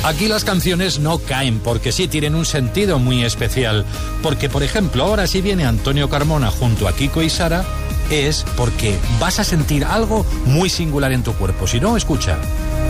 Aquí las canciones no caen porque sí tienen un sentido muy especial. Porque, por ejemplo, ahora si viene Antonio Carmona junto a Kiko y Sara, es porque vas a sentir algo muy singular en tu cuerpo. Si no, escucha.